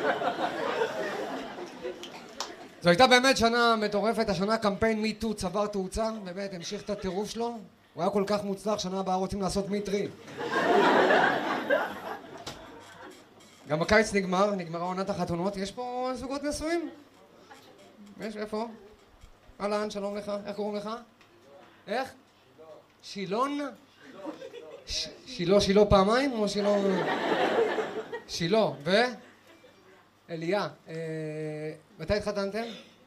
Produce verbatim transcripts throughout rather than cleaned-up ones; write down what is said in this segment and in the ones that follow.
זו הייתה באמת שנה מטורפת, השנה קמפיין מי טו צבר תאוצה, באמת המשיך את הטירוף שלו, הוא היה כל כך מוצלח, שנה הבאה רוצים לעשות מי טרי. גם הקיץ נגמר, נגמרה עונת החתונות, יש פה זוגות נשואים? יש, איפה? אהלן, שלום לך, איך קוראים לך? איך? שילון? שילה, שילה פעמיים או שילה? שילה, ו? אליה. מתי התחתנתם?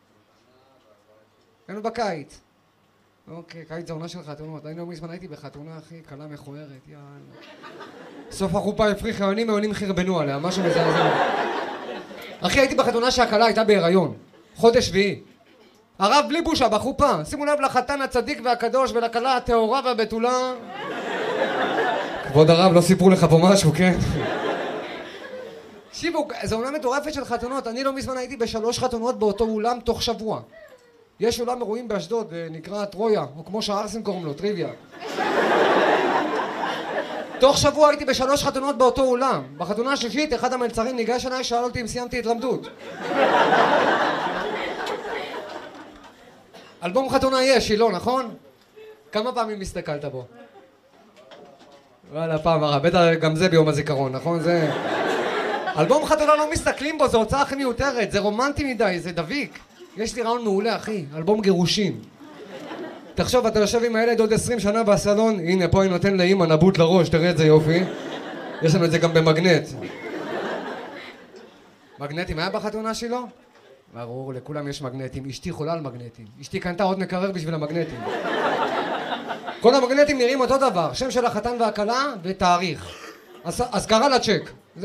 היינו בקיץ. אוקיי, קיץ זה עונה של חתונות. אני לא מזמן הייתי בחתונה, אחי, קלה מכוערת, יאללה. סוף החופה הפריך היונים, היונים חרבנו עליה, משהו מזעזע. אחי, הייתי בחתונה שהקלה הייתה בהיריון. חודש שביעי. הרב בלי בושה בחופה. שימו לב לחתן הצדיק והקדוש ולקלה הטהורה והבתולה. כבוד הרב, לא סיפרו לך פה משהו, כן? תקשיבו, זו עונה מטורפת של חתונות. אני לא מזמן הייתי בשלוש חתונות באותו אולם תוך שבוע. יש אולם אירועים באשדוד, נקרא טרויה, או כמו שהערסים קוראים לו, טריוויה. תוך שבוע הייתי בשלוש חתונות באותו אולם. בחתונה השלישית, אחד המלצרים ניגש אליי, שאל אותי אם סיימתי התלמדות. אלבום חתונה יש, שילה, נכון? כמה פעמים הסתכלת בו? וואלה, פעם הרע, בטח גם זה ביום הזיכרון, נכון? זה... אלבום חתונה לא מסתכלים בו, זו הוצאה הכי מיותרת, זה רומנטי מדי, זה דביק. יש לי רעיון מעולה, אחי, אלבום גירושים. תחשוב, אתה יושב עם הילד עוד עשרים שנה בסלון, הנה, פה אני נותן לאמא נבוט לראש, תראה את זה יופי. יש לנו את זה גם במגנט. מגנטים, היה בחתונה שלו? ברור, לכולם יש מגנטים. אשתי חולה על מגנטים. אשתי קנתה עוד מקרר בשביל המגנטים. כל המגנטים נראים אותו דבר, שם של החתן והכלה ותאריך. אזכרה לצ'ק. זה...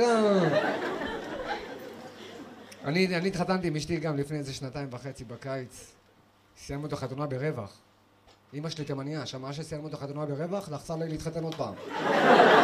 אני, אני התחתנתי עם אשתי גם לפני איזה שנתיים וחצי בקיץ. סיימנו את החתונה ברווח. אמא שלי תימניה, שמעה שסיימנו את החתונה ברווח, לחצה לי להתחתן עוד פעם.